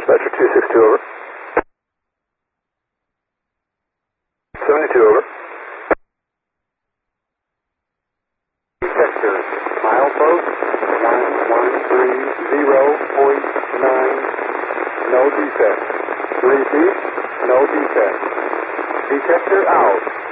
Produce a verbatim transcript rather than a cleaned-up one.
Dispatcher two six two, over. seventy-two, over. Detector, milepost one one three zero point nine, no defect. Three feet, no defect. Detector out.